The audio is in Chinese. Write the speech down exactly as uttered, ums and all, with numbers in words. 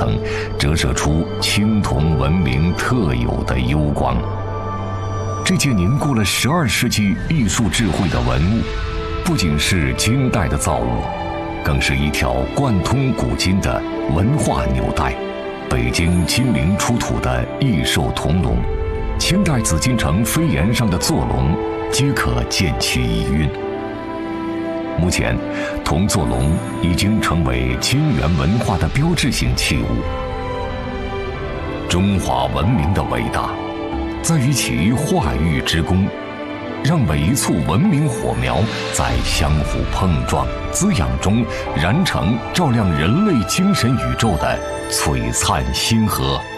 层，折射出青铜文明特有的幽光。这件凝固了十二世纪艺术智慧的文物，不仅是金代的造物，更是一条贯通古今的文化纽带。北京金陵出土的异兽铜龙，清代紫禁城飞檐上的坐龙，皆可见其遗韵。目前，铜坐龙已经成为金元文化的标志性器物。中华文明的伟大，在于其化育之功，让每一簇文明火苗在相互碰撞、滋养中燃成照亮人类精神宇宙的璀璨星河。